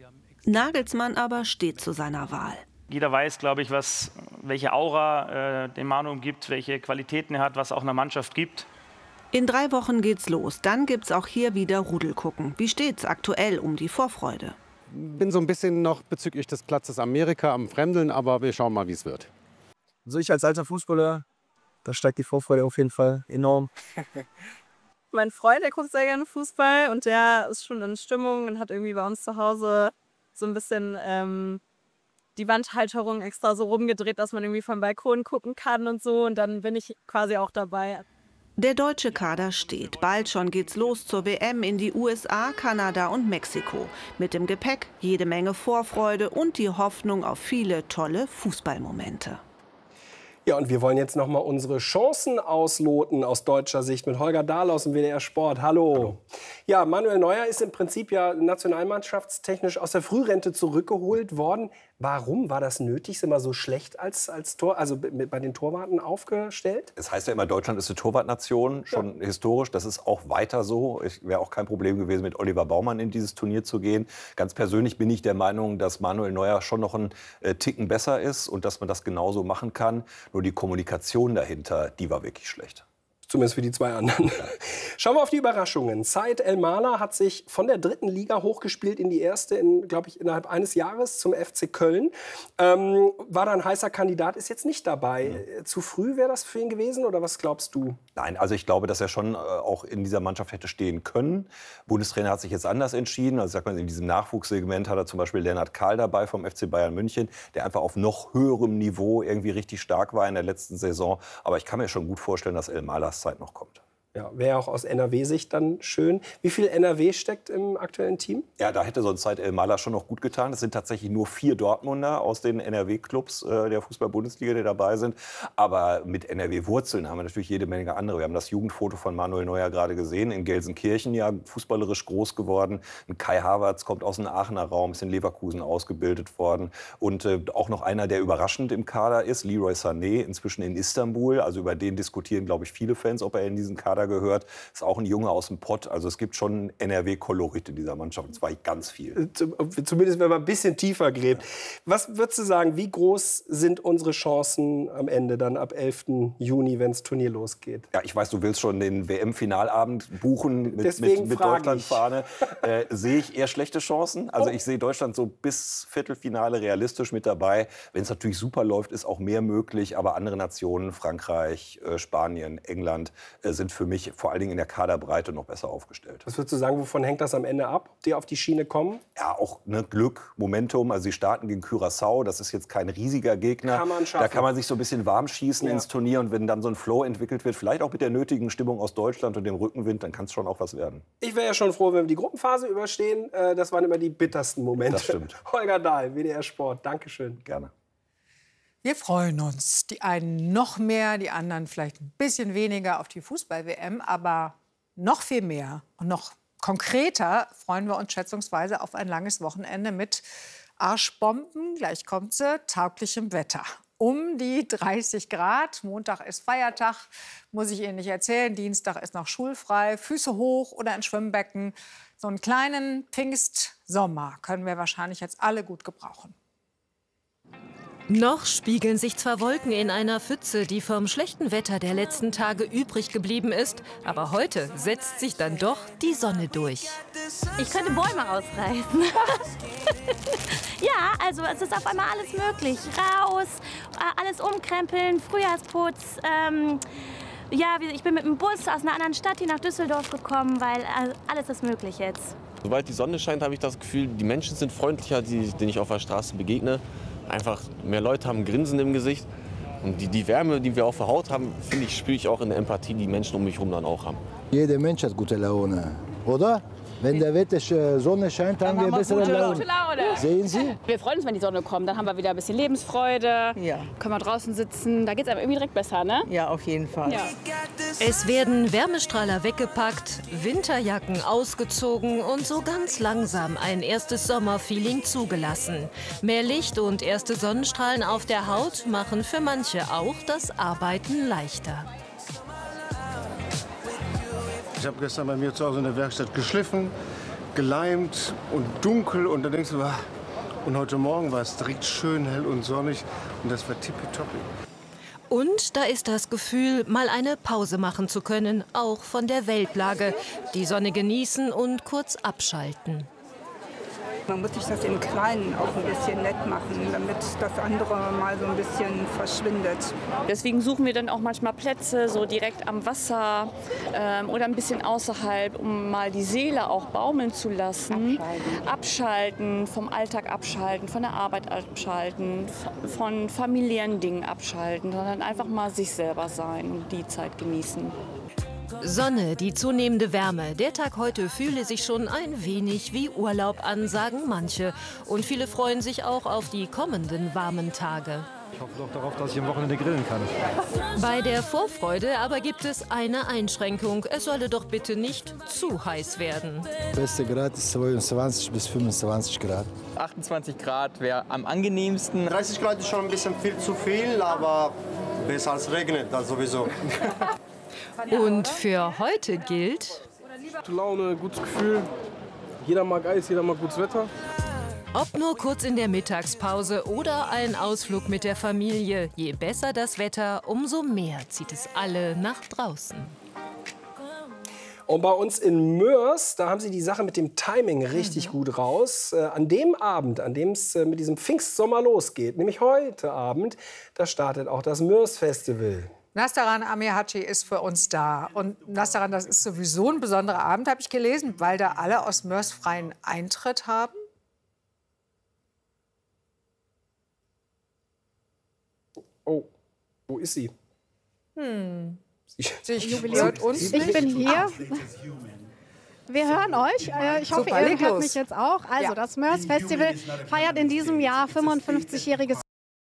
Nagelsmann aber steht zu seiner Wahl. Jeder weiß, glaube ich, welche Aura dem Manu gibt, welche Qualitäten er hat, was auch einer Mannschaft gibt. In 3 Wochen geht's los. Dann gibt's auch hier wieder Rudelgucken. Wie steht's aktuell um die Vorfreude? Bin so ein bisschen noch bezüglich des Platzes Amerika am Fremdeln, aber wir schauen mal, wie es wird. Also ich als alter Fußballer, da steigt die Vorfreude auf jeden Fall enorm. Mein Freund, der guckt sehr gerne Fußball und der ist schon in Stimmung und hat irgendwie bei uns zu Hause so ein bisschen die Wandhalterung extra so rumgedreht, dass man irgendwie vom Balkon gucken kann und so. Und dann bin ich quasi auch dabei. Der deutsche Kader steht. Bald schon geht's los zur WM in die USA, Kanada und Mexiko. Mit dem Gepäck jede Menge Vorfreude und die Hoffnung auf viele tolle Fußballmomente. Ja, und wir wollen jetzt noch mal unsere Chancen ausloten aus deutscher Sicht mit Holger Dahl aus dem WDR Sport. Hallo. Ja, Manuel Neuer ist im Prinzip ja nationalmannschaftstechnisch aus der Frührente zurückgeholt worden. Warum war das nötig? Sind wir so schlecht als Tor, also bei den Torwarten aufgestellt? Es heißt ja immer, Deutschland ist eine Torwartnation, schon historisch. Das ist auch weiter so. Es wäre auch kein Problem gewesen, mit Oliver Baumann in dieses Turnier zu gehen. Ganz persönlich bin ich der Meinung, dass Manuel Neuer schon noch einen Ticken besser ist und dass man das genauso machen kann. Nur die Kommunikation dahinter, die war wirklich schlecht. Zumindest für die 2 anderen. Schauen wir auf die Überraschungen. Said El-Mala hat sich von der 3. Liga hochgespielt in die 1., glaube ich, innerhalb eines Jahres zum FC Köln. War da ein heißer Kandidat, ist jetzt nicht dabei. Zu früh wäre das für ihn gewesen oder was glaubst du? Nein, also ich glaube, dass er schon auch in dieser Mannschaft hätte stehen können. Bundestrainer hat sich jetzt anders entschieden. Also sagt man, in diesem Nachwuchssegment hat er zum Beispiel Lennart Kahl dabei vom FC Bayern München, der einfach auf noch höherem Niveau irgendwie richtig stark war in der letzten Saison. Aber ich kann mir schon gut vorstellen, dass El-Malas Zeit noch kommt. Ja, wäre auch aus NRW-Sicht dann schön. Wie viel NRW steckt im aktuellen Team? Ja, da hätte so eine Zeit El-Mala schon noch gut getan. Es sind tatsächlich nur 4 Dortmunder aus den NRW-Clubs der Fußball-Bundesliga, die dabei sind. Aber mit NRW-Wurzeln haben wir natürlich jede Menge andere. Wir haben das Jugendfoto von Manuel Neuer gerade gesehen, in Gelsenkirchen, ja, fußballerisch groß geworden. Ein Kai Havertz kommt aus dem Aachener Raum, ist in Leverkusen ausgebildet worden. Und auch noch einer, der überraschend im Kader ist, Leroy Sané, inzwischen in Istanbul. Also über den diskutieren, glaube ich, viele Fans, ob er in diesen Kader gehört. Ist auch ein Junge aus dem Pott. Also es gibt schon NRW-Kolorit in dieser Mannschaft. Und zwar ganz viel. Zumindest wenn man ein bisschen tiefer gräbt. Was würdest du sagen, wie groß sind unsere Chancen am Ende dann ab 11. Juni, wenn das Turnier losgeht? Ja, ich weiß, du willst schon den WM-Finalabend buchen mit Deutschlandfahne. Sehe ich eher schlechte Chancen. Also ich sehe Deutschland so bis Viertelfinale realistisch mit dabei. Wenn es natürlich super läuft, ist auch mehr möglich. Aber andere Nationen, Frankreich, Spanien, England, sind für mich vor allen Dingen in der Kaderbreite noch besser aufgestellt. Was würdest du sagen, wovon hängt das am Ende ab, ob die auf die Schiene kommen? Ja, auch Glück, Momentum. Also sie starten gegen Curaçao, das ist jetzt kein riesiger Gegner. Da kann man sich so ein bisschen warm schießen ins Turnier. Und wenn dann so ein Flow entwickelt wird, vielleicht auch mit der nötigen Stimmung aus Deutschland und dem Rückenwind, dann kann es schon auch was werden. Ich wäre ja schon froh, wenn wir die Gruppenphase überstehen. Das waren immer die bittersten Momente. Das stimmt. Holger Dahl, WDR Sport, Dankeschön. Gerne. Wir freuen uns. Die einen noch mehr, die anderen vielleicht ein bisschen weniger auf die Fußball-WM. Aber noch viel mehr und noch konkreter freuen wir uns schätzungsweise auf ein langes Wochenende mit Arschbomben, gleich kommt sie, tauglichem Wetter. Um die 30 Grad. Montag ist Feiertag, muss ich Ihnen nicht erzählen. Dienstag ist noch schulfrei. Füße hoch oder in Schwimmbecken. So einen kleinen Pfingstsommer können wir wahrscheinlich jetzt alle gut gebrauchen. Noch spiegeln sich zwar Wolken in einer Pfütze, die vom schlechten Wetter der letzten Tage übrig geblieben ist, aber heute setzt sich dann doch die Sonne durch. Ich könnte Bäume ausreißen. Ja, also es ist auf einmal alles möglich. Raus, alles umkrempeln, Frühjahrsputz. Ja, ich bin mit dem Bus aus einer anderen Stadt hier nach Düsseldorf gekommen, weil alles ist möglich jetzt. Sobald die Sonne scheint, habe ich das Gefühl, die Menschen sind freundlicher, denen ich auf der Straße begegne. Einfach mehr Leute haben ein Grinsen im Gesicht. Und die Wärme, die wir auf der Haut haben, finde ich, spüre ich auch in der Empathie, die Menschen um mich herum dann auch haben. Jeder Mensch hat gute Laune, oder? Wenn der Wetter Sonne scheint, haben wir bessere Laune. Sehen Sie? Wir freuen uns, wenn die Sonne kommt. Dann haben wir wieder ein bisschen Lebensfreude. Ja. Können wir draußen sitzen. Da geht es einem irgendwie direkt besser, ne? Ja, auf jeden Fall. Ja. Es werden Wärmestrahler weggepackt, Winterjacken ausgezogen und so ganz langsam ein erstes Sommerfeeling zugelassen. Mehr Licht und erste Sonnenstrahlen auf der Haut machen für manche auch das Arbeiten leichter. Ich habe gestern bei mir zu Hause in der Werkstatt geschliffen. geleimt und dunkel. Und dann denkst du, und heute Morgen war es direkt schön hell und sonnig. Und das war tippitoppi. Und da ist das Gefühl, mal eine Pause machen zu können, auch von der Weltlage. Die Sonne genießen und kurz abschalten. Man muss sich das im Kleinen auch ein bisschen nett machen, damit das andere mal so ein bisschen verschwindet. Deswegen suchen wir dann auch manchmal Plätze so direkt am Wasser oder ein bisschen außerhalb, um mal die Seele auch baumeln zu lassen. Abschalten, vom Alltag abschalten, von der Arbeit abschalten, von familiären Dingen abschalten, sondern einfach mal sich selber sein und die Zeit genießen. Sonne, die zunehmende Wärme. Der Tag heute fühle sich schon ein wenig wie Urlaub an, sagen manche. Und viele freuen sich auch auf die kommenden warmen Tage. Ich hoffe doch darauf, dass ich am Wochenende grillen kann. Bei der Vorfreude aber gibt es eine Einschränkung. Es solle doch bitte nicht zu heiß werden. Beste Grad ist 22 bis 25 Grad. 28 Grad wäre am angenehmsten. 30 Grad ist schon ein bisschen viel zu viel, aber besser als regnet, das sowieso. Und für heute gilt: Gute Laune, gutes Gefühl. Jeder mag Eis, jeder mag gutes Wetter. Ob nur kurz in der Mittagspause oder ein Ausflug mit der Familie. Je besser das Wetter, umso mehr zieht es alle nach draußen. Und bei uns in Moers, da haben sie die Sache mit dem Timing richtig gut raus. An dem Abend, an dem es mit diesem Pfingstsommer losgeht, nämlich heute Abend, da startet auch das Moers Festival. Nastaran Amirhaci ist für uns da. Und Nastaran, das ist sowieso ein besonderer Abend, habe ich gelesen, weil da alle aus Moers freien Eintritt haben. Oh, wo ist sie? Sie hört uns. Ich bin hier. Wir hören euch. Ich hoffe, Super, ihr hört mich jetzt auch. Also, ja. Das Moers Festival feiert in diesem Jahr 55-jähriges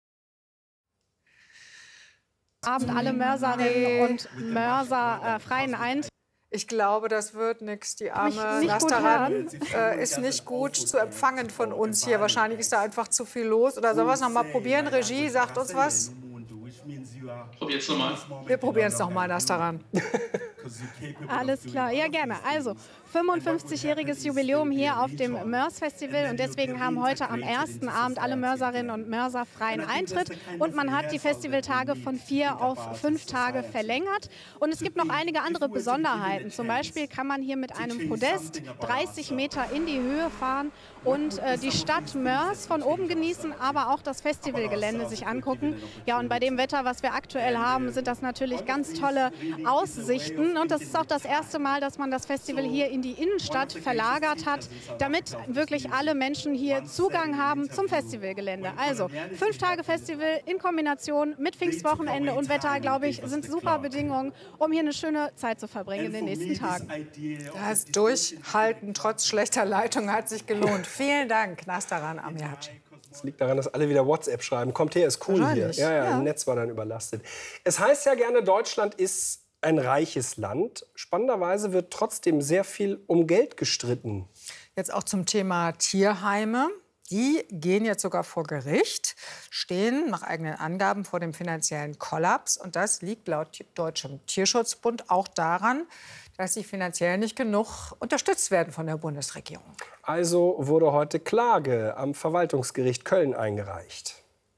Abend. Alle Mörserinnen und Mörser freien Eintritt. Ich glaube, das wird nichts. Die arme Nastaran ist nicht gut zu empfangen von uns hier. Wahrscheinlich ist da einfach zu viel los. Oder sollen wir es noch mal probieren? Regie, sagt uns was. Probier's nochmal. Wir probieren es nochmal, Nastaran. Alles klar, ja gerne. Also 55-jähriges Jubiläum hier auf dem Moers Festival und deswegen haben heute am ersten Abend alle Mörserinnen und Mörser freien Eintritt und man hat die Festivaltage von 4 auf 5 Tage verlängert und es gibt noch einige andere Besonderheiten. Zum Beispiel kann man hier mit einem Podest 30 Meter in die Höhe fahren und die Stadt Moers von oben genießen, aber auch das Festivalgelände sich angucken. Ja, und bei dem Wetter, was wir aktuell haben, sind das natürlich ganz tolle Aussichten. Und das ist auch das erste Mal, dass man das Festival hier in die Innenstadt verlagert hat, damit wirklich alle Menschen hier Zugang haben zum Festivalgelände. Also 5 Tage Festival in Kombination mit Pfingstwochenende und Wetter, glaube ich, sind super Bedingungen, um hier eine schöne Zeit zu verbringen in den nächsten Tagen. Das Durchhalten trotz schlechter Leitung hat sich gelohnt. Vielen Dank, Nastaran Amirhaci. Das liegt daran, dass alle wieder WhatsApp schreiben. Kommt her, ist cool hier. Ja, im Netz war dann überlastet. Es heißt ja gerne, Deutschland ist ein reiches Land. Spannenderweise wird trotzdem sehr viel um Geld gestritten. Jetzt auch zum Thema Tierheime. Die gehen jetzt sogar vor Gericht, stehen nach eigenen Angaben vor dem finanziellen Kollaps. Und das liegt laut Deutschem Tierschutzbund auch daran, dass sie finanziell nicht genug unterstützt werden von der Bundesregierung. Also wurde heute Klage am Verwaltungsgericht Köln eingereicht.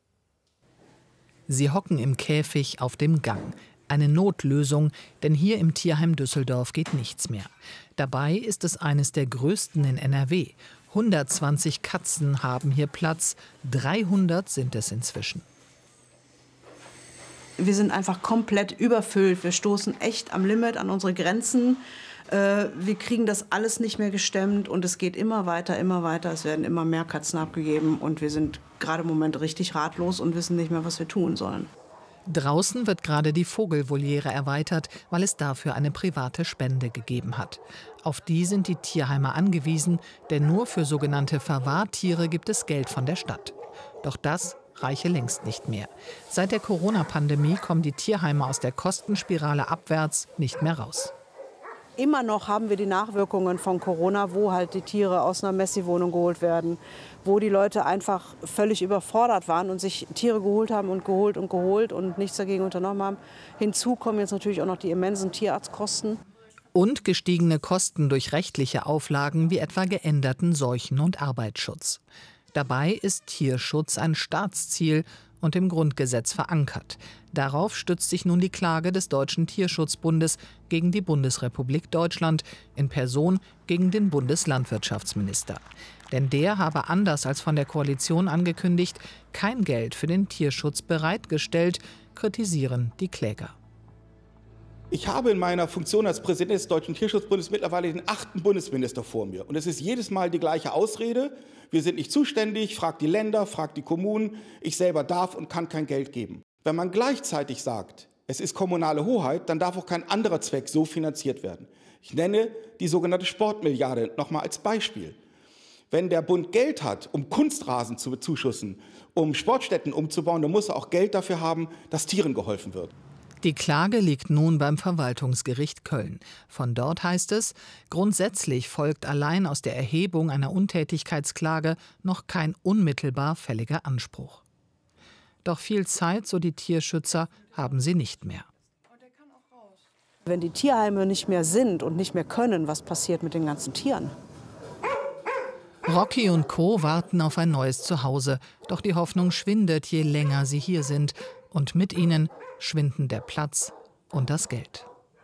Sie hocken im Käfig auf dem Gang. Eine Notlösung, denn hier im Tierheim Düsseldorf geht nichts mehr. Dabei ist es eines der größten in NRW. 120 Katzen haben hier Platz, 300 sind es inzwischen. Wir sind einfach komplett überfüllt. Wir stoßen echt am Limit, an unsere Grenzen. Wir kriegen das alles nicht mehr gestemmt und es geht immer weiter, immer weiter. Es werden immer mehr Katzen abgegeben und wir sind gerade im Moment richtig ratlos und wissen nicht mehr, was wir tun sollen. Draußen wird gerade die Vogelvoliere erweitert, weil es dafür eine private Spende gegeben hat. Auf die sind die Tierheime angewiesen, denn nur für sogenannte Verwahrtiere gibt es Geld von der Stadt. Doch das reiche längst nicht mehr. Seit der Corona-Pandemie kommen die Tierheime aus der Kostenspirale abwärts nicht mehr raus. Immer noch haben wir die Nachwirkungen von Corona, wo halt die Tiere aus einer Messi-Wohnung geholt werden, wo die Leute einfach völlig überfordert waren und sich Tiere geholt haben und geholt und nichts dagegen unternommen haben. Hinzu kommen jetzt natürlich auch noch die immensen Tierarztkosten. Und gestiegene Kosten durch rechtliche Auflagen wie etwa geänderten Seuchen- und Arbeitsschutz. Dabei ist Tierschutz ein Staatsziel und im Grundgesetz verankert. Darauf stützt sich nun die Klage des Deutschen Tierschutzbundes gegen die Bundesrepublik Deutschland, in Person gegen den Bundeslandwirtschaftsminister. Denn der habe anders als von der Koalition angekündigt, kein Geld für den Tierschutz bereitgestellt, kritisieren die Kläger. Ich habe in meiner Funktion als Präsident des Deutschen Tierschutzbundes mittlerweile den 8. Bundesminister vor mir. Und es ist jedes Mal die gleiche Ausrede. Wir sind nicht zuständig, fragt die Länder, fragt die Kommunen. Ich selber darf und kann kein Geld geben. Wenn man gleichzeitig sagt, es ist kommunale Hoheit, dann darf auch kein anderer Zweck so finanziert werden. Ich nenne die sogenannte Sportmilliarde noch mal als Beispiel. Wenn der Bund Geld hat, um Kunstrasen zu bezuschussen, um Sportstätten umzubauen, dann muss er auch Geld dafür haben, dass Tieren geholfen wird. Die Klage liegt nun beim Verwaltungsgericht Köln. Von dort heißt es, grundsätzlich folgt allein aus der Erhebung einer Untätigkeitsklage noch kein unmittelbar fälliger Anspruch. Doch viel Zeit, so die Tierschützer, haben sie nicht mehr. Wenn die Tierheime nicht mehr sind und nicht mehr können, was passiert mit den ganzen Tieren? Rocky und Co. warten auf ein neues Zuhause. Doch die Hoffnung schwindet, je länger sie hier sind. Und mit ihnen schwinden der Platz und das Geld.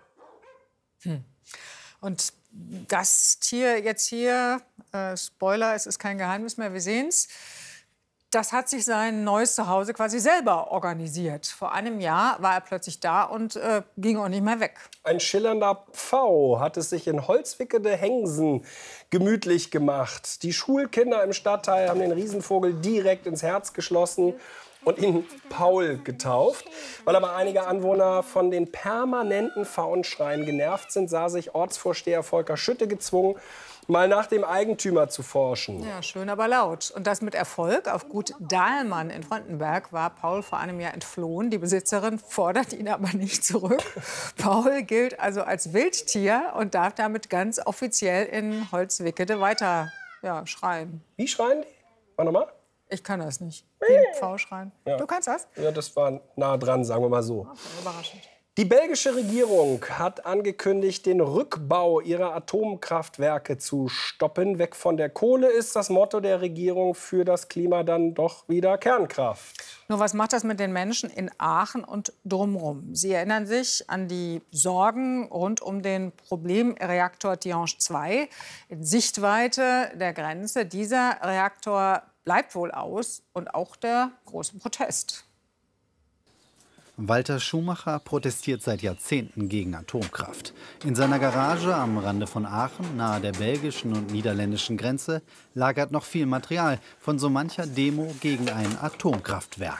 Und das Tier jetzt hier, Spoiler, es ist kein Geheimnis mehr, wir sehen es, das hat sich sein neues Zuhause quasi selber organisiert. Vor einem Jahr war er plötzlich da und ging auch nicht mehr weg. Ein schillernder Pfau hat es sich in Holzwickede Hengsen gemütlich gemacht. Die Schulkinder im Stadtteil haben den Riesenvogel direkt ins Herz geschlossen und ihn Paul getauft. Weil aber einige Anwohner von den permanenten Pfauenschreien genervt sind, sah sich Ortsvorsteher Volker Schütte gezwungen, mal nach dem Eigentümer zu forschen. Ja, schön, aber laut. Und das mit Erfolg. Auf Gut Dahlmann in Frontenberg war Paul vor einem Jahr entflohen. Die Besitzerin fordert ihn aber nicht zurück. Paul gilt also als Wildtier und darf damit ganz offiziell in Holzwickede weiter schreien. Wie schreien die? Mach nochmal. Ich kann das nicht. Wie ein Pfau schreien. Ja. Du kannst das? Ja, das war nah dran, sagen wir mal so. Okay, überraschend. Die belgische Regierung hat angekündigt, den Rückbau ihrer Atomkraftwerke zu stoppen. Weg von der Kohle ist das Motto der Regierung, für das Klima dann doch wieder Kernkraft. Nur was macht das mit den Menschen in Aachen und drumherum? Sie erinnern sich an die Sorgen rund um den Problemreaktor Tihange 2 in Sichtweite der Grenze. Dieser Reaktor bleibt wohl aus und auch der große Protest. Walter Schumacher protestiert seit Jahrzehnten gegen Atomkraft. In seiner Garage am Rande von Aachen, nahe der belgischen und niederländischen Grenze, lagert noch viel Material von so mancher Demo gegen ein Atomkraftwerk.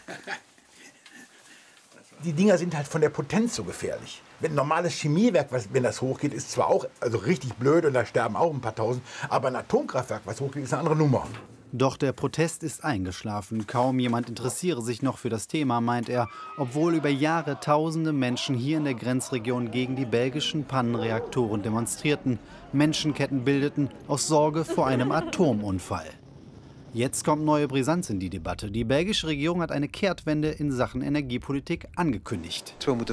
Die Dinger sind halt von der Potenz so gefährlich. Ein normales Chemiewerk, wenn das hochgeht, ist zwar auch richtig blöd und da sterben auch ein paar Tausend, aber ein Atomkraftwerk, was hochgeht, ist eine andere Nummer. Doch der Protest ist eingeschlafen. Kaum jemand interessiere sich noch für das Thema, meint er, obwohl über Jahre tausende Menschen hier in der Grenzregion gegen die belgischen Pannenreaktoren demonstrierten, Menschenketten bildeten aus Sorge vor einem Atomunfall. Jetzt kommt neue Brisanz in die Debatte. Die belgische Regierung hat eine Kehrtwende in Sachen Energiepolitik angekündigt.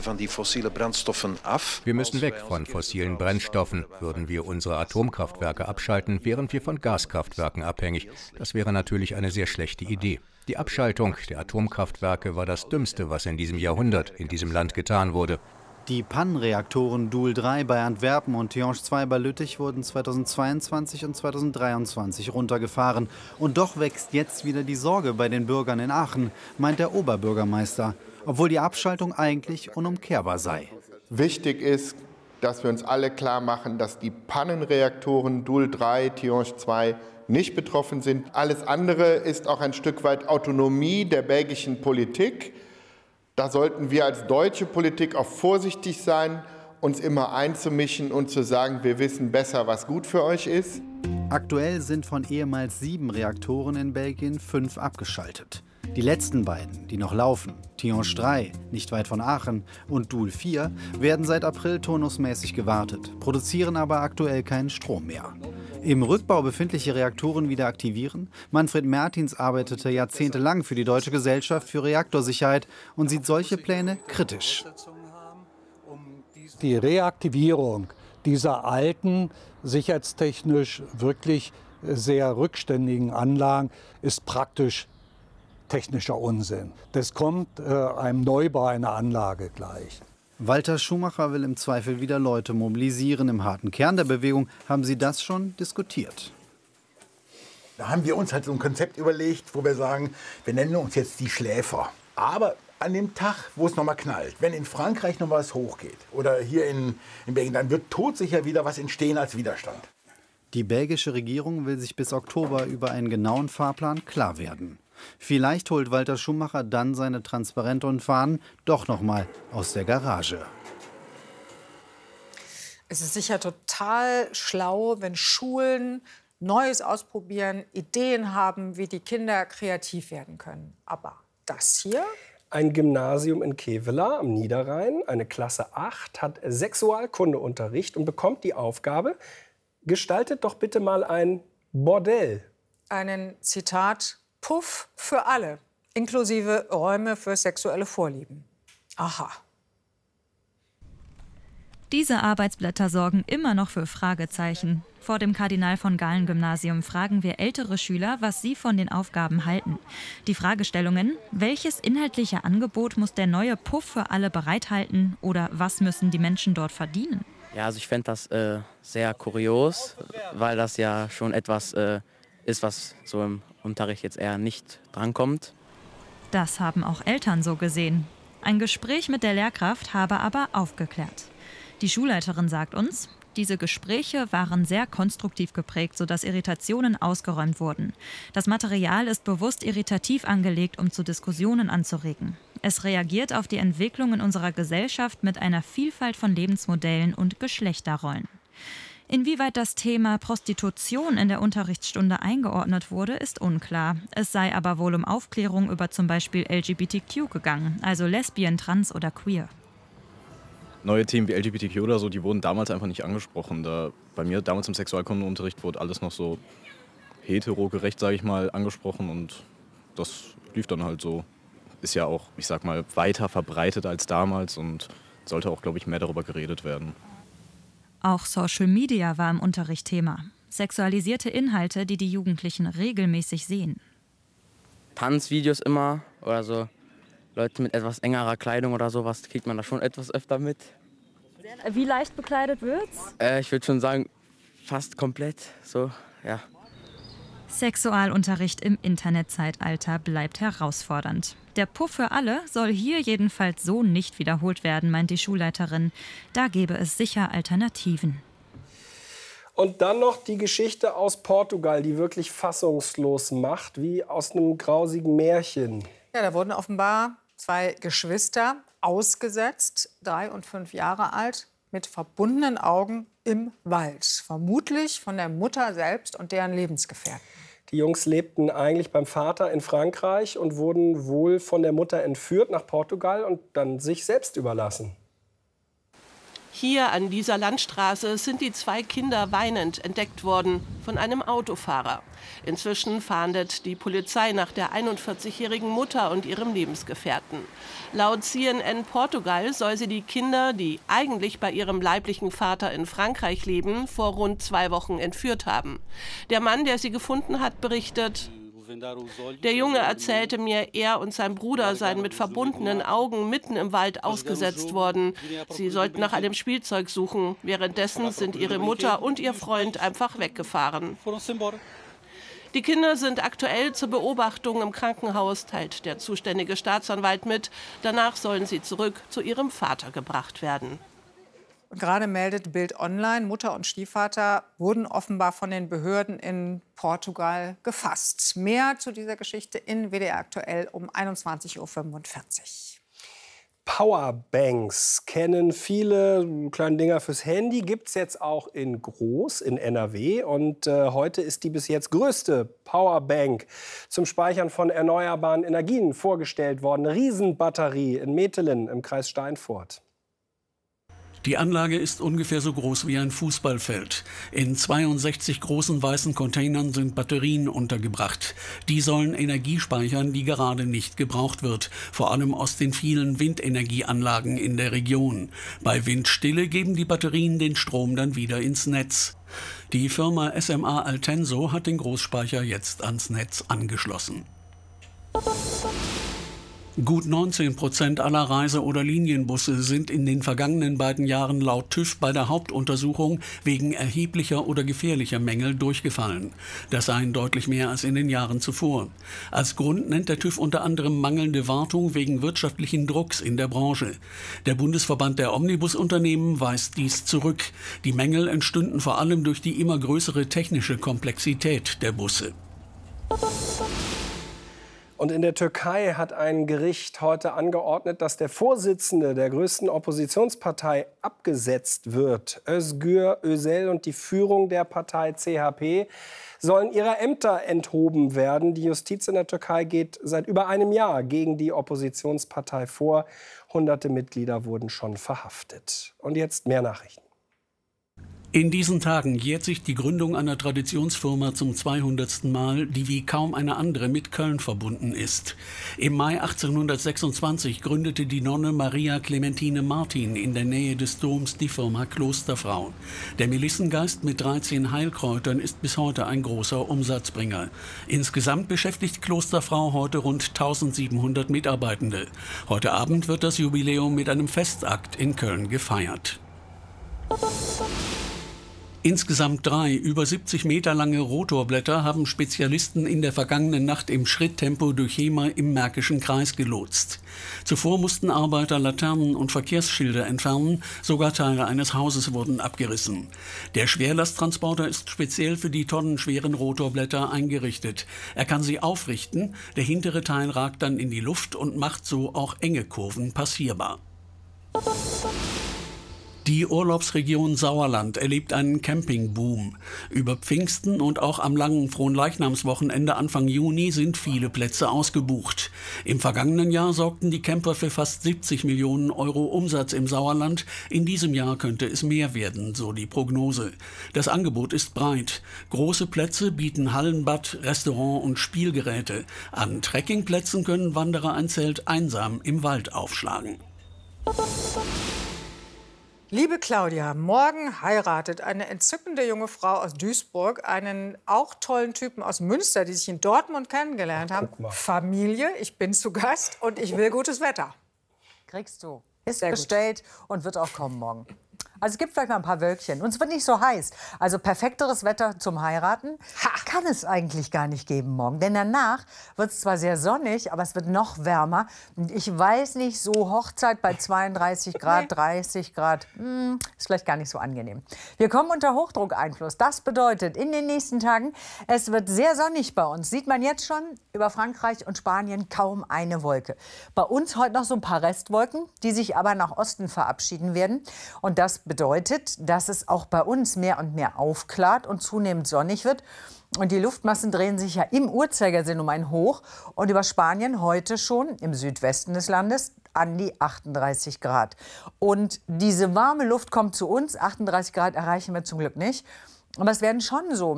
Wir müssen weg von fossilen Brennstoffen. Würden wir unsere Atomkraftwerke abschalten, wären wir von Gaskraftwerken abhängig. Das wäre natürlich eine sehr schlechte Idee. Die Abschaltung der Atomkraftwerke war das Dümmste, was in diesem Jahrhundert in diesem Land getan wurde. Die Pannenreaktoren Doel 3 bei Antwerpen und Tihange 2 bei Lüttich wurden 2022 und 2023 runtergefahren. Und doch wächst jetzt wieder die Sorge bei den Bürgern in Aachen, meint der Oberbürgermeister, obwohl die Abschaltung eigentlich unumkehrbar sei. Wichtig ist, dass wir uns alle klar machen, dass die Pannenreaktoren Doel 3, Tihange 2 nicht betroffen sind. Alles andere ist auch ein Stück weit Autonomie der belgischen Politik. Da sollten wir als deutsche Politik auch vorsichtig sein, uns immer einzumischen und zu sagen, wir wissen besser, was gut für euch ist. Aktuell sind von ehemals 7 Reaktoren in Belgien 5 abgeschaltet. Die letzten beiden, die noch laufen, Tihange 3, nicht weit von Aachen, und Doel 4, werden seit April turnusmäßig gewartet, produzieren aber aktuell keinen Strom mehr. Im Rückbau befindliche Reaktoren wieder aktivieren? Manfred Mertins arbeitete jahrzehntelang für die Deutsche Gesellschaft für Reaktorsicherheit und sieht solche Pläne kritisch. Die Reaktivierung dieser alten, sicherheitstechnisch wirklich sehr rückständigen Anlagen ist praktisch technischer Unsinn. Das kommt einem Neubau einer Anlage gleich. Walter Schumacher will im Zweifel wieder Leute mobilisieren. Im harten Kern der Bewegung haben sie das schon diskutiert. Da haben wir uns halt so ein Konzept überlegt, wo wir sagen, wir nennen uns jetzt die Schläfer. Aber an dem Tag, wo es nochmal knallt, wenn in Frankreich noch was hochgeht oder hier in Belgien, dann wird todsicher wieder was entstehen als Widerstand. Die belgische Regierung will sich bis Oktober über einen genauen Fahrplan klar werden. Vielleicht holt Walter Schumacher dann seine Transparente und Fahnen doch noch mal aus der Garage. Es ist sicher total schlau, wenn Schulen Neues ausprobieren, Ideen haben, wie die Kinder kreativ werden können. Aber das hier? Ein Gymnasium in Kevela am Niederrhein, eine Klasse 8, hat Sexualkundeunterricht und bekommt die Aufgabe, gestaltet doch bitte mal ein Bordell. Einen, Zitat, Puff für alle, inklusive Räume für sexuelle Vorlieben. Aha. Diese Arbeitsblätter sorgen immer noch für Fragezeichen. Vor dem Kardinal-von-Galen-Gymnasium fragen wir ältere Schüler, was sie von den Aufgaben halten. Die Fragestellungen: Welches inhaltliche Angebot muss der neue Puff für alle bereithalten oder was müssen die Menschen dort verdienen? Ja, also ich fände das sehr kurios, weil das ja schon etwas ist, was so im Unterricht jetzt eher nicht drankommt. Das haben auch Eltern so gesehen. Ein Gespräch mit der Lehrkraft habe aber aufgeklärt. Die Schulleiterin sagt uns, diese Gespräche waren sehr konstruktiv geprägt, sodass Irritationen ausgeräumt wurden. Das Material ist bewusst irritativ angelegt, um zu Diskussionen anzuregen. Es reagiert auf die Entwicklung in unserer Gesellschaft mit einer Vielfalt von Lebensmodellen und Geschlechterrollen. Inwieweit das Thema Prostitution in der Unterrichtsstunde eingeordnet wurde, ist unklar. Es sei aber wohl um Aufklärung über zum Beispiel LGBTQ gegangen, also Lesbien, Trans oder Queer. Neue Themen wie LGBTQ oder so, die wurden damals einfach nicht angesprochen. Bei mir damals im Sexualkundeunterricht wurde alles noch so heterogerecht, sage ich mal, angesprochen und das lief dann halt so. Ist ja auch, ich sag mal, weiter verbreitet als damals und sollte auch, glaube ich, mehr darüber geredet werden. Auch Social Media war im Unterricht Thema. Sexualisierte Inhalte, die die Jugendlichen regelmäßig sehen. Tanzvideos immer oder so. Leute mit etwas engerer Kleidung oder sowas kriegt man da schon etwas öfter mit. Wie leicht bekleidet wird's? Ich würde schon sagen, fast komplett. So, ja. Sexualunterricht im Internetzeitalter bleibt herausfordernd. Der Puff für alle soll hier jedenfalls so nicht wiederholt werden, meint die Schulleiterin. Da gäbe es sicher Alternativen. Und dann noch die Geschichte aus Portugal, die wirklich fassungslos macht, wie aus einem grausigen Märchen. Ja, da wurden offenbar 2 Geschwister ausgesetzt, 3 und 5 Jahre alt, mit verbundenen Augen im Wald. Vermutlich von der Mutter selbst und deren Lebensgefährten. Die Jungs lebten eigentlich beim Vater in Frankreich und wurden wohl von der Mutter entführt nach Portugal und dann sich selbst überlassen. Hier an dieser Landstraße sind die 2 Kinder weinend entdeckt worden von einem Autofahrer. Inzwischen fahndet die Polizei nach der 41-jährigen Mutter und ihrem Lebensgefährten. Laut CNN Portugal soll sie die Kinder, die eigentlich bei ihrem leiblichen Vater in Frankreich leben, vor rund 2 Wochen entführt haben. Der Mann, der sie gefunden hat, berichtet: Der Junge erzählte mir, er und sein Bruder seien mit verbundenen Augen mitten im Wald ausgesetzt worden. Sie sollten nach einem Spielzeug suchen. Währenddessen sind ihre Mutter und ihr Freund einfach weggefahren. Die Kinder sind aktuell zur Beobachtung im Krankenhaus, teilt der zuständige Staatsanwalt mit. Danach sollen sie zurück zu ihrem Vater gebracht werden. Gerade meldet Bild Online, Mutter und Stiefvater wurden offenbar von den Behörden in Portugal gefasst. Mehr zu dieser Geschichte in WDR aktuell um 21:45 Uhr. Powerbanks kennen viele, kleine Dinger fürs Handy, gibt es jetzt auch in groß, in NRW. Und heute ist die bis jetzt größte Powerbank zum Speichern von erneuerbaren Energien vorgestellt worden. Eine Riesenbatterie in Metelen im Kreis Steinfurt. Die Anlage ist ungefähr so groß wie ein Fußballfeld. In 62 großen weißen Containern sind Batterien untergebracht. Die sollen Energie speichern, die gerade nicht gebraucht wird, vor allem aus den vielen Windenergieanlagen in der Region. Bei Windstille geben die Batterien den Strom dann wieder ins Netz. Die Firma SMA Altenso hat den Großspeicher jetzt ans Netz angeschlossen. Gut 19% aller Reise- oder Linienbusse sind in den vergangenen beiden Jahren laut TÜV bei der Hauptuntersuchung wegen erheblicher oder gefährlicher Mängel durchgefallen. Das seien deutlich mehr als in den Jahren zuvor. Als Grund nennt der TÜV unter anderem mangelnde Wartung wegen wirtschaftlichen Drucks in der Branche. Der Bundesverband der Omnibusunternehmen weist dies zurück. Die Mängel entstünden vor allem durch die immer größere technische Komplexität der Busse. Und in der Türkei hat ein Gericht heute angeordnet, dass der Vorsitzende der größten Oppositionspartei abgesetzt wird. Özgür Özel und die Führung der Partei CHP sollen ihrer Ämter enthoben werden. Die Justiz in der Türkei geht seit über einem Jahr gegen die Oppositionspartei vor. Hunderte Mitglieder wurden schon verhaftet. Und jetzt mehr Nachrichten. In diesen Tagen jährt sich die Gründung einer Traditionsfirma zum 200. Mal, die wie kaum eine andere mit Köln verbunden ist. Im Mai 1826 gründete die Nonne Maria Clementine Martin in der Nähe des Doms die Firma Klosterfrau. Der Melissengeist mit 13 Heilkräutern ist bis heute ein großer Umsatzbringer. Insgesamt beschäftigt Klosterfrau heute rund 1700 Mitarbeitende. Heute Abend wird das Jubiläum mit einem Festakt in Köln gefeiert. Insgesamt 3 über 70 Meter lange Rotorblätter haben Spezialisten in der vergangenen Nacht im Schritttempo durch Hemer im Märkischen Kreis gelotst. Zuvor mussten Arbeiter Laternen und Verkehrsschilder entfernen, sogar Teile eines Hauses wurden abgerissen. Der Schwerlasttransporter ist speziell für die tonnenschweren Rotorblätter eingerichtet. Er kann sie aufrichten, der hintere Teil ragt dann in die Luft und macht so auch enge Kurven passierbar. Die Urlaubsregion Sauerland erlebt einen Campingboom. Über Pfingsten und auch am langen Fronleichnamswochenende Anfang Juni sind viele Plätze ausgebucht. Im vergangenen Jahr sorgten die Camper für fast 70 Millionen Euro Umsatz im Sauerland. In diesem Jahr könnte es mehr werden, so die Prognose. Das Angebot ist breit. Große Plätze bieten Hallenbad, Restaurant und Spielgeräte. An Trekkingplätzen können Wanderer ein Zelt einsam im Wald aufschlagen. Liebe Claudia, morgen heiratet eine entzückende junge Frau aus Duisburg einen auch tollen Typen aus Münster, die sich in Dortmund kennengelernt haben. Familie, ich bin zu Gast und ich will gutes Wetter. Kriegst du. Ist bestellt und wird auch kommen morgen. Also es gibt vielleicht mal ein paar Wölkchen. Und es wird nicht so heiß. Also perfekteres Wetter zum Heiraten kann es eigentlich gar nicht geben morgen. Denn danach wird es zwar sehr sonnig, aber es wird noch wärmer. Und ich weiß nicht, so Hochzeit bei 32 Grad, 30 Grad, ist vielleicht gar nicht so angenehm. Wir kommen unter Hochdruckeinfluss. Das bedeutet, in den nächsten Tagen, es wird sehr sonnig bei uns. Sieht man jetzt schon, über Frankreich und Spanien kaum eine Wolke. Bei uns heute noch so ein paar Restwolken, die sich aber nach Osten verabschieden werden. Und das bedeutet, dass es auch bei uns mehr und mehr aufklart und zunehmend sonnig wird. Und die Luftmassen drehen sich ja im Uhrzeigersinn um ein Hoch. Und über Spanien heute schon im Südwesten des Landes an die 38 Grad. Und diese warme Luft kommt zu uns. 38 Grad erreichen wir zum Glück nicht. Aber es werden schon so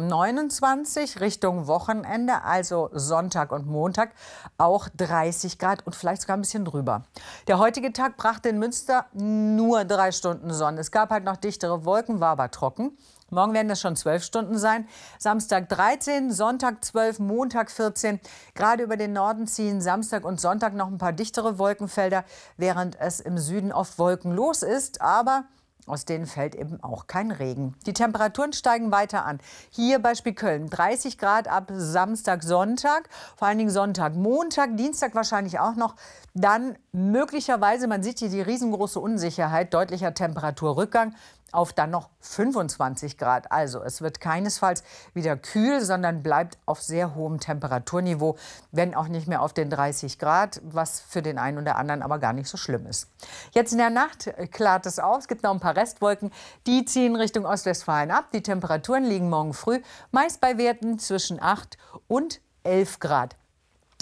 29 Richtung Wochenende, also Sonntag und Montag, auch 30 Grad und vielleicht sogar ein bisschen drüber. Der heutige Tag brachte in Münster nur 3 Stunden Sonne. Es gab halt noch dichtere Wolken, war aber trocken. Morgen werden das schon 12 Stunden sein. Samstag 13, Sonntag 12, Montag 14. Gerade über den Norden ziehen Samstag und Sonntag noch ein paar dichtere Wolkenfelder, während es im Süden oft wolkenlos ist. Aber aus denen fällt eben auch kein Regen. Die Temperaturen steigen weiter an. Hier Beispiel Köln, 30 Grad ab Samstag, Sonntag. Vor allen Dingen Sonntag, Montag, Dienstag wahrscheinlich auch noch. Dann möglicherweise, man sieht hier die riesengroße Unsicherheit, deutlicher Temperaturrückgang auf dann noch 25 Grad. Also es wird keinesfalls wieder kühl, sondern bleibt auf sehr hohem Temperaturniveau, wenn auch nicht mehr auf den 30 Grad, was für den einen oder anderen aber gar nicht so schlimm ist. Jetzt in der Nacht klart es auf. Es gibt noch ein paar Restwolken, die ziehen Richtung Ostwestfalen ab. Die Temperaturen liegen morgen früh meist bei Werten zwischen 8 und 11 Grad.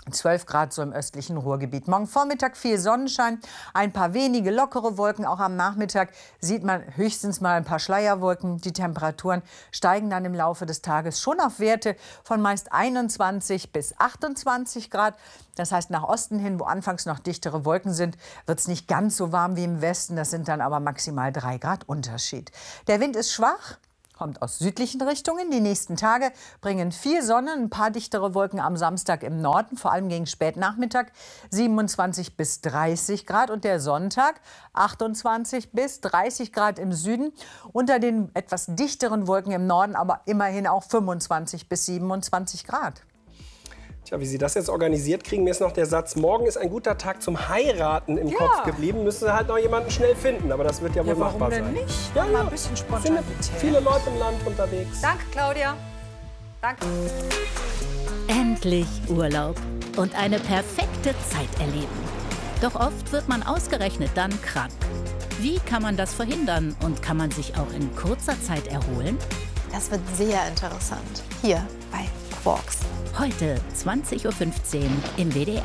12 Grad so im östlichen Ruhrgebiet. Morgen Vormittag viel Sonnenschein, ein paar wenige lockere Wolken. Auch am Nachmittag sieht man höchstens mal ein paar Schleierwolken. Die Temperaturen steigen dann im Laufe des Tages schon auf Werte von meist 21 bis 28 Grad. Das heißt, nach Osten hin, wo anfangs noch dichtere Wolken sind, wird es nicht ganz so warm wie im Westen. Das sind dann aber maximal 3 Grad Unterschied. Der Wind ist schwach. Kommt aus südlichen Richtungen. Die nächsten Tage bringen viel Sonne, ein paar dichtere Wolken am Samstag im Norden, vor allem gegen Spätnachmittag 27 bis 30 Grad und der Sonntag 28 bis 30 Grad im Süden. Unter den etwas dichteren Wolken im Norden aber immerhin auch 25 bis 27 Grad. Tja, wie Sie das jetzt organisiert kriegen, mir ist noch der Satz, morgen ist ein guter Tag zum Heiraten im Kopf geblieben. Müssen Sie halt noch jemanden schnell finden, aber das wird ja wohl machbar sein. Warum denn nicht? Ja, Mal ein bisschen Spontanität. Sind viele Leute im Land unterwegs. Danke, Claudia. Danke. Endlich Urlaub und eine perfekte Zeit erleben. Doch oft wird man ausgerechnet dann krank. Wie kann man das verhindern und kann man sich auch in kurzer Zeit erholen? Das wird sehr interessant. Hier bei Quarks. Heute 20:15 Uhr im WDR.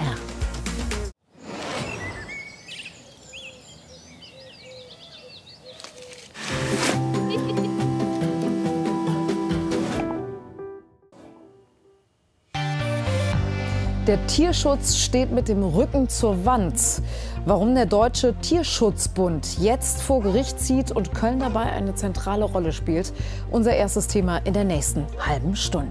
Der Tierschutz steht mit dem Rücken zur Wand. Warum der Deutsche Tierschutzbund jetzt vor Gericht zieht und Köln dabei eine zentrale Rolle spielt. Unser erstes Thema in der nächsten halben Stunde.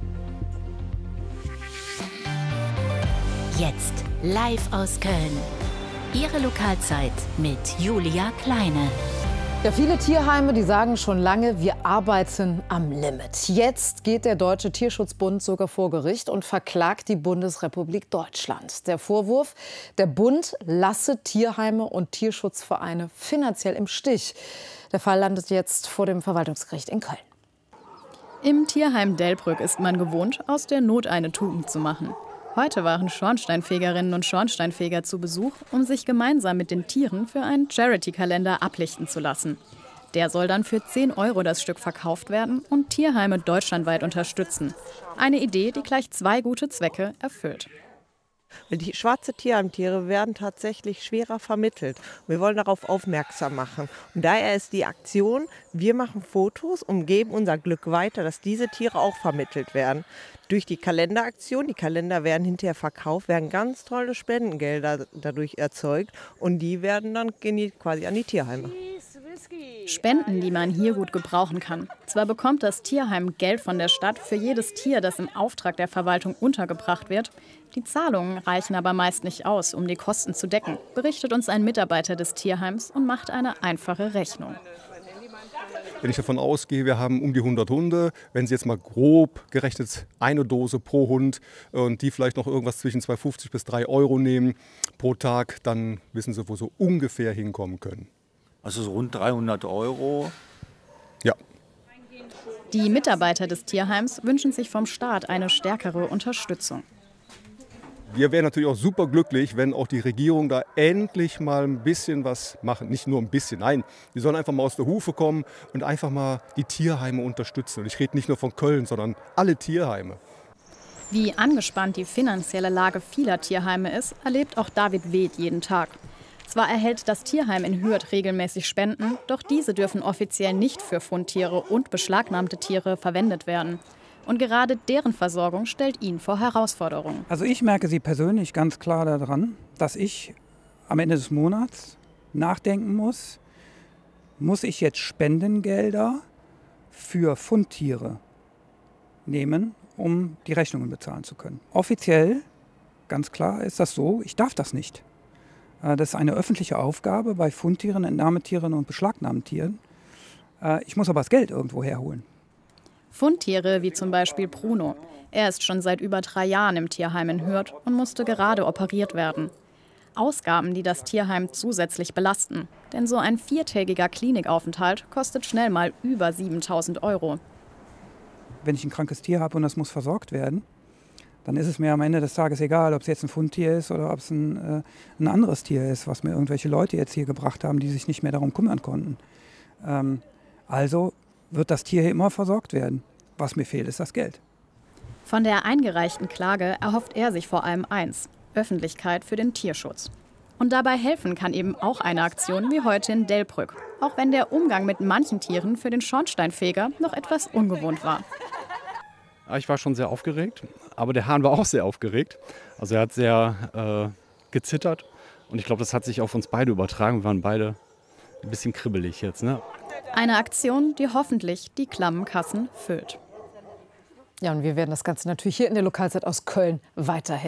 Jetzt live aus Köln. Ihre Lokalzeit mit Julia Kleine. Ja, viele Tierheime, die sagen schon lange, wir arbeiten am Limit. Jetzt geht der Deutsche Tierschutzbund sogar vor Gericht und verklagt die Bundesrepublik Deutschland. Der Vorwurf, der Bund lasse Tierheime und Tierschutzvereine finanziell im Stich. Der Fall landet jetzt vor dem Verwaltungsgericht in Köln. Im Tierheim Delbrück ist man gewohnt, aus der Not eine Tugend zu machen. Heute waren Schornsteinfegerinnen und Schornsteinfeger zu Besuch, um sich gemeinsam mit den Tieren für einen Charity-Kalender ablichten zu lassen. Der soll dann für 10 € das Stück verkauft werden und Tierheime deutschlandweit unterstützen. Eine Idee, die gleich 2 gute Zwecke erfüllt. Die schwarze Tierheimtiere werden tatsächlich schwerer vermittelt. Wir wollen darauf aufmerksam machen. Und daher ist die Aktion, wir machen Fotos und geben unser Glück weiter, dass diese Tiere auch vermittelt werden. Durch die Kalenderaktion, die Kalender werden hinterher verkauft, werden ganz tolle Spendengelder dadurch erzeugt und die werden dann quasi an die Tierheime. Spenden, die man hier gut gebrauchen kann. Zwar bekommt das Tierheim Geld von der Stadt für jedes Tier, das im Auftrag der Verwaltung untergebracht wird. Die Zahlungen reichen aber meist nicht aus, um die Kosten zu decken, berichtet uns ein Mitarbeiter des Tierheims und macht eine einfache Rechnung. Wenn ich davon ausgehe, wir haben um die 100 Hunde, wenn Sie jetzt mal grob gerechnet eine Dose pro Hund und die vielleicht noch irgendwas zwischen 2,50 bis 3 € nehmen pro Tag, dann wissen Sie, wo so ungefähr hinkommen können. Also so rund 300 €? Ja. Die Mitarbeiter des Tierheims wünschen sich vom Staat eine stärkere Unterstützung. Wir wären natürlich auch super glücklich, wenn auch die Regierung da endlich mal ein bisschen was macht. Nicht nur ein bisschen, nein, die sollen einfach mal aus der Hufe kommen und einfach mal die Tierheime unterstützen. Und ich rede nicht nur von Köln, sondern alle Tierheime. Wie angespannt die finanzielle Lage vieler Tierheime ist, erlebt auch David Weth jeden Tag. Zwar erhält das Tierheim in Hürth regelmäßig Spenden, doch diese dürfen offiziell nicht für Fundtiere und beschlagnahmte Tiere verwendet werden. Und gerade deren Versorgung stellt ihn vor Herausforderungen. Also ich merke sie persönlich ganz klar daran, dass ich am Ende des Monats nachdenken muss ich jetzt Spendengelder für Fundtiere nehmen, um die Rechnungen bezahlen zu können. Offiziell, ganz klar, ist das so, ich darf das nicht. Das ist eine öffentliche Aufgabe bei Fundtieren, Entnahmetieren und beschlagnahmten Tieren. Ich muss aber das Geld irgendwo herholen. Fundtiere wie zum Beispiel Bruno. Er ist schon seit über 3 Jahren im Tierheim in Hürth und musste gerade operiert werden. Ausgaben, die das Tierheim zusätzlich belasten. Denn so ein 4-tägiger Klinikaufenthalt kostet schnell mal über 7.000 €. Wenn ich ein krankes Tier habe und das muss versorgt werden, dann ist es mir am Ende des Tages egal, ob es jetzt ein Fundtier ist oder ob es ein anderes Tier ist, was mir irgendwelche Leute jetzt hier gebracht haben, die sich nicht mehr darum kümmern konnten. Also wird das Tier hier immer versorgt werden. Was mir fehlt, ist das Geld. Von der eingereichten Klage erhofft er sich vor allem eins: Öffentlichkeit für den Tierschutz. Und dabei helfen kann eben auch eine Aktion wie heute in Delbrück. Auch wenn der Umgang mit manchen Tieren für den Schornsteinfeger noch etwas ungewohnt war. Ich war schon sehr aufgeregt, aber der Hahn war auch sehr aufgeregt. Also er hat sehr gezittert und ich glaube, das hat sich auf uns beide übertragen. Wir waren beide ein bisschen kribbelig jetzt, ne? Eine Aktion, die hoffentlich die klammen Kassen füllt. Ja, und wir werden das Ganze natürlich hier in der Lokalzeit aus Köln weiterhin